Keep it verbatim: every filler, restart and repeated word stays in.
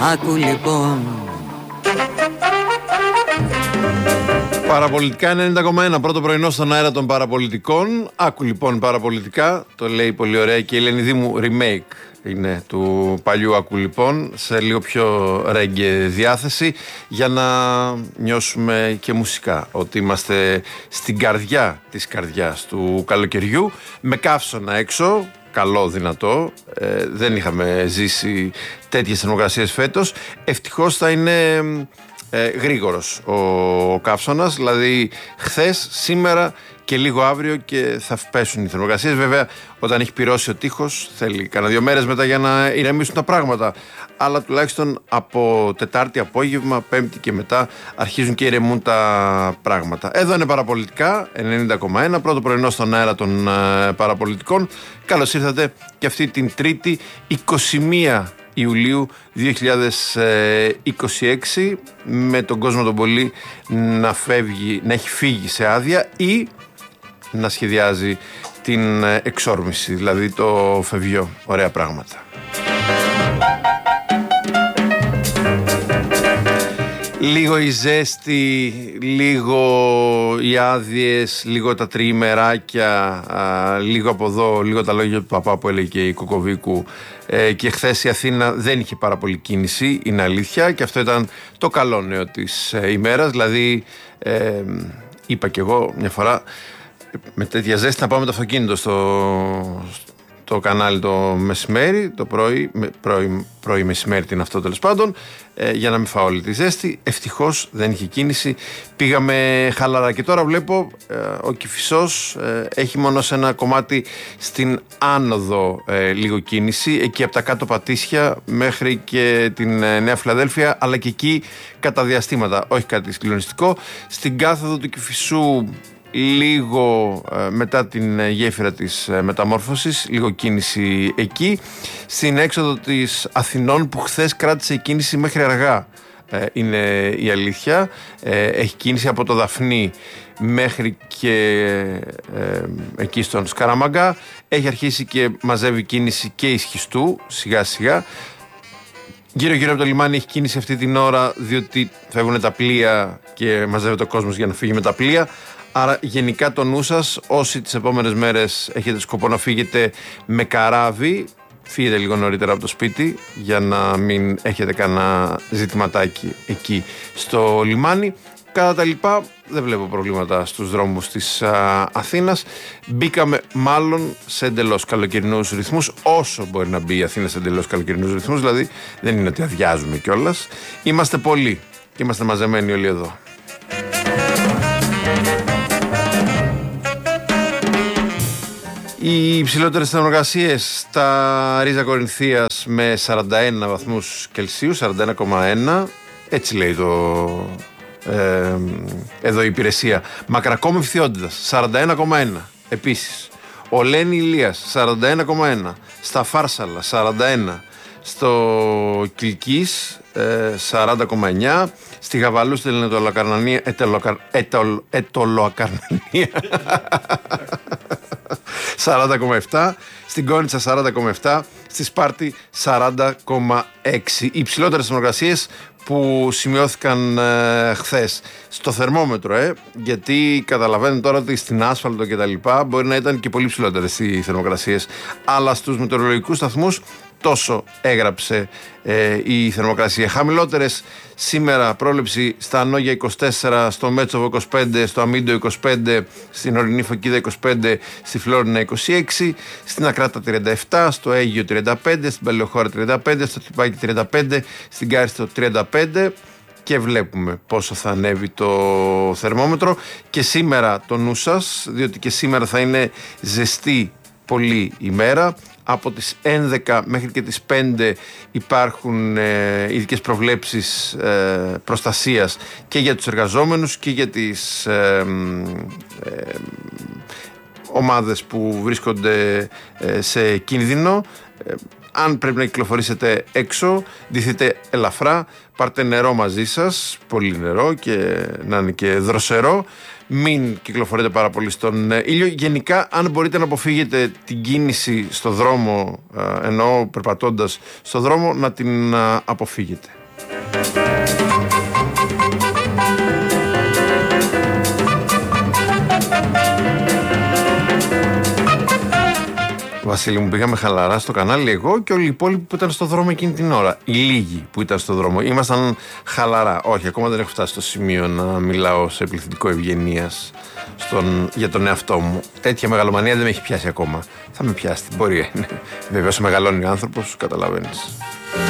Άκου λοιπόν. Παραπολιτικά ενενήντα κόμμα ένα, πρώτο πρωινό στον αέρα των παραπολιτικών. Άκου λοιπόν παραπολιτικά, το λέει πολύ ωραία και η Ελένη Δήμου, remake είναι του παλιού Άκου λοιπόν, σε λίγο πιο ρέγγε διάθεση, για να νιώσουμε και μουσικά ότι είμαστε στην καρδιά της καρδιάς του καλοκαιριού, με καύσωνα έξω, καλό, δυνατό. Ε, δεν είχαμε ζήσει τέτοιες θερμοκρασίες φέτος. Ευτυχώς θα είναι ε, γρήγορος ο, ο καύσωνας, δηλαδή χθες, σήμερα και λίγο αύριο και θα πέσουν οι θερμοκρασίες. Βέβαια, όταν έχει πυρώσει ο τείχος, θέλει κανένα δύο μέρες μετά για να ηρεμήσουν τα πράγματα. Αλλά τουλάχιστον από Τετάρτη απόγευμα, Πέμπτη και μετά αρχίζουν και ηρεμούν τα πράγματα. Εδώ είναι παραπολιτικά, ενενήντα κόμμα ένα, πρώτο πρωινό στον αέρα των ε, παραπολιτικών. Καλώς ήρθατε και αυτή την Τρίτη, είκοσι μία Ιουλίου δύο χιλιάδες είκοσι έξι, με τον κόσμο τον πολύ να, φεύγει, να έχει φύγει σε άδεια ή να σχεδιάζει την εξόρμηση, δηλαδή το φευγιό. Ωραία πράγματα. Λίγο η ζέστη, λίγο οι άδειες, λίγο τα τριημεράκια, α, λίγο από εδώ, λίγο τα λόγια του παπά που έλεγε και η Κουκοβίκου. Ε, και χθες η Αθήνα δεν είχε πάρα πολύ κίνηση, είναι αλήθεια, και αυτό ήταν το καλό νέο της ε, ημέρας. Δηλαδή, ε, είπα κι εγώ μια φορά, με τέτοια ζέστη να πάμε το αυτοκίνητο στο, στο κανάλι το μεσημέρι, το πρωί, πρωί, πρωί μεσημέρι είναι αυτό τέλος πάντων, ε, για να μην φάω όλη τη ζέστη. Ευτυχώς δεν είχε κίνηση, πήγαμε χαλαρά και τώρα βλέπω ε, ο Κηφισός ε, έχει μόνο σε ένα κομμάτι στην άνοδο ε, λίγο κίνηση, εκεί από τα κάτω Πατήσια μέχρι και την ε, Νέα Φιλαδέλφια, αλλά και εκεί κατά διαστήματα, όχι κάτι συγκλονιστικό. Στην κάθοδο του Κηφισού λίγο ε, μετά την ε, γέφυρα της ε, μεταμόρφωσης, λίγο κίνηση εκεί. Στην έξοδο της Αθηνών, που χθες κράτησε η κίνηση μέχρι αργά, ε, είναι η αλήθεια, ε, έχει κίνηση από το Δαφνί μέχρι και ε, εκεί στον Σκαραμαγκά. Έχει αρχίσει και μαζεύει κίνηση και η Σχιστού σιγά σιγά. Γύρω γύρω από το λιμάνι έχει κίνηση αυτή την ώρα, διότι φεύγουν τα πλοία και μαζεύεται ο κόσμος για να φύγει με τα πλοία. Άρα γενικά το νου σας, όσοι τις επόμενες μέρες έχετε σκοπό να φύγετε με καράβι, φύγετε λίγο νωρίτερα από το σπίτι για να μην έχετε κανένα ζητηματάκι εκεί στο λιμάνι. Κατά τα λοιπά, δεν βλέπω προβλήματα στους δρόμους της α, Αθήνας. Μπήκαμε μάλλον σε εντελώς καλοκαιρινούς ρυθμούς, όσο μπορεί να μπει η Αθήνα σε εντελώς καλοκαιρινούς ρυθμούς, δηλαδή δεν είναι ότι αδειάζουμε κιόλας. Είμαστε πολλοί και είμαστε μαζεμένοι όλοι εδώ. Οι υψηλότερες θερμοκρασίες στα Ρίζα Κορινθίας με σαράντα ένα βαθμούς Κελσίου, σαράντα ένα κόμμα ένα, έτσι λέει το, ε, εδώ η υπηρεσία. Μακρακόμη Φθιόντιδας, σαράντα ένα κόμμα ένα επίσης. Ολένη Ηλίας, σαράντα ένα κόμμα ένα. Στα Φάρσαλα, σαράντα ένα. Στο Κιλκής, ε, σαράντα κόμμα εννιά. Στη Γαβαλού, στην Ετωλοακαρνανία, Ετωλοακαρνανία, σαράντα κόμμα επτά. Στην Κόνιτσα σαράντα κόμμα επτά. Στη Σπάρτη σαράντα κόμμα έξι. Οι υψηλότερες θερμοκρασίες που σημειώθηκαν ε, χθες στο θερμόμετρο, ε, γιατί καταλαβαίνετε τώρα ότι στην άσφαλτο και τα λοιπά μπορεί να ήταν και πολύ ψηλότερες οι θερμοκρασίες, αλλά στους μετεωρολογικούς σταθμούς τόσο έγραψε ε, η θερμοκρασία. Χαμηλότερες σήμερα, πρόληψη στα Ανόγια είκοσι τέσσερα, στο Μέτσοβο είκοσι πέντε, στο Αμίντο είκοσι πέντε, στην Ορεινή Φωκίδα είκοσι πέντε, στη Φλόρινα είκοσι έξι, στην Ακράτα τριάντα επτά, στο Αίγυο τριάντα πέντε, στην Παλαιοχώρα τριάντα πέντε, στο Τυπάκι τριάντα πέντε, στην Κάριστο τριάντα πέντε. Και βλέπουμε πόσο θα ανέβει το θερμόμετρο. Και σήμερα το νου σας, διότι και σήμερα θα είναι ζεστή πολύ ημέρα. Από τις έντεκα μέχρι και τις πέντε υπάρχουν ε, ειδικές προβλέψεις ε, προστασίας και για τους εργαζόμενους και για τις ε, ε, ομάδες που βρίσκονται ε, σε κίνδυνο. Ε, αν πρέπει να κυκλοφορήσετε έξω, ντυθείτε ελαφρά, πάρτε νερό μαζί σας, πολύ νερό και να είναι και δροσερό. Μην κυκλοφορείτε πάρα πολύ στον ήλιο. Γενικά, αν μπορείτε να αποφύγετε την κίνηση στο δρόμο, εννοώ περπατώντας στο δρόμο, να την αποφύγετε. Βασίλη μου, πήγαμε χαλαρά στο κανάλι εγώ και όλοι οι υπόλοιποι που ήταν στο δρόμο εκείνη την ώρα. Οι λίγοι που ήταν στο δρόμο. Ήμασταν χαλαρά. Όχι, ακόμα δεν έχω φτάσει στο σημείο να μιλάω σε πληθυντικό ευγενίας για τον εαυτό μου. Τέτοια μεγαλομανία δεν με έχει πιάσει ακόμα. Θα με πιάσει, μπορεί. Βεβαίως μεγαλώνει ο άνθρωπος, καταλαβαίνεις.